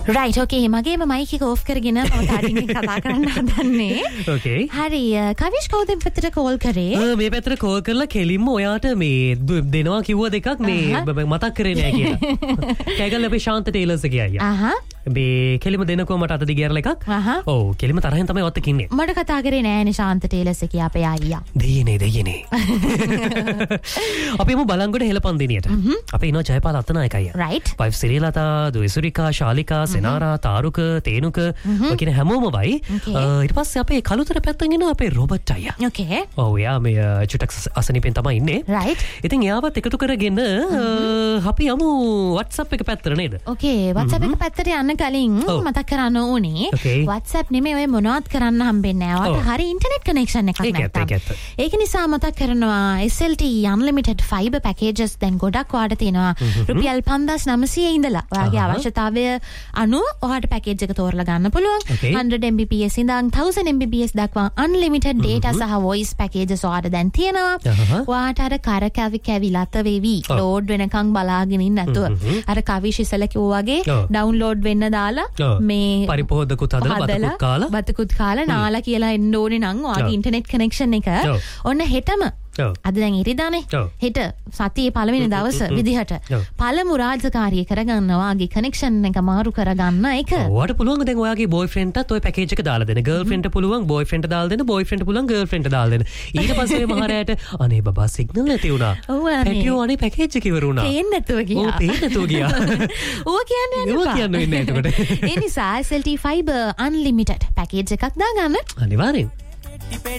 Right ඕකේ මගේම mic එක off කරගෙන මම තාටින් එක කතා කරන්න හදන්නේ. ඕකේ. හරි කවිෂ් කවුද පැත්තට කෝල් කරේ? මේ පැත්තට කෝල් කරලා කෙලින්ම ඔයාට මේ දෙනවා කිව්ව දෙකක් මේ මතක් කරේ නෑ කියලා. කෑගල්ල අපේ ශාන්ත ටේලර්ස් එකේ අයියා. මේ කෙලින්ම දෙනකෝ මට අත දිගෑරලා එකක්. ඔව් කෙලින්ම තරහෙන් තමයි ඔත් කින්නේ. මට කතා කරේ නෑනේ ශාන්ත ටේලර්ස් එකේ අපේ අයියා. දෙයනේ. අපේම බලංගොඩ හෙලපන්දිනියට. අපේ ඉනවා ජයපාල අත්තනායක අයියා. රයිට්. වයිෆ් සිරියලතා, දුයිසුරිකා, ශාලිකා, සෙනාරා, තාරුක, තේනුක ඔය කියන හැමෝම වයි. ඊට පස්සේ අපේ කළුතර පැත්තෙන් එන අපේ රොබර්ට් අයියා. ඕකේ. ඔව් එයා මේ චුටක් අසනීපෙන් තමයි ඉන්නේ. රයිට්. ඉතින් එයාවත් එකතු කරගෙන අපි යමු WhatsApp එක පැත්තට නේද? ඕකේ WhatsApp එක පැත්තට යන්න කලින් මතක් කරන්න ඕනේ WhatsApp නෙමෙයි ඔය මොනවත් කරන්න හම්බෙන්නේ නැහැ. ඔයාලට හරි ඉන්ටර්නෙට් කනෙක්ෂන් එකක් නැත්නම්. ඒක නිසා මතක් කරනවා SLT unlimited fiber packages දැන් ගොඩක් ඔයාලට තියෙනවා. රුපියල් 5900 ඉඳලා ඔයාගේ අවශ්‍යතාවය අනුව ඔයාලට පැකේජ් එක තෝරලා ගන්න පුළුවන්. 100 Mbps ඉඳන් 1000 Mbps දක්වා unlimited data සහ voice packages ඔයාලට දැන් තියෙනවා. ඔයාලට අර කරකැවි කැවිලත වෙවි ලෝඩ් වෙනකන් බලාගෙන ඉන්න නැතුව අර කවිෂ් ඉස්සලා කිව්වා වගේ ඩවුන්ලෝඩ් වෙන්න දාලා මේ පරිපෝධකුත් හදලා බතකුත් කාලා නාලා කියලා එන්න ඕනේ නම් ඔයාගේ ඉන්ටර්නෙට් කනෙක්ෂන් එක ඔන්න හෙටම අද දැන් ඉරිදානේ හෙට සතියේ පළවෙනි දවස විදිහට පළමු රාජකාරිය කරගන්න ඔයාගේ කනෙක්ෂන් එක මාරු කරගන්න එක. ඔයාට පුළුවන් දැන් ඔයාගේ බොයිෆ්‍රෙන්ඩ්ටත් ඔය පැකේජ් එක දාලා දෙන්න. ගර්ල්ෆ්‍රෙන්ඩ්ට පුළුවන් බොයිෆ්‍රෙන්ඩ්ට දාලා දෙන්න. බොයිෆ්‍රෙන්ඩ්ට පුළුවන් ගර්ල්ෆ්‍රෙන්ඩ්ට දාලා දෙන්න. ඊට පස්සේ මහරයට අනේ බබා සිග්නල් නැති වුණා. පැටියෝ අනේ පැකේජ් එක ඉවර වුණා. පේන්නේ නැතුව ගියා. ඔව් පේන්නේ නැතුව ගියා. ඕක කියන්නේ නැහැ. ඕක කියන්නේ නැහැ එතකොට. ඒ නිසා SLT Fiber Unlimited පැකේජ් එකක් දාගන්න. අනිවාර්යෙන්.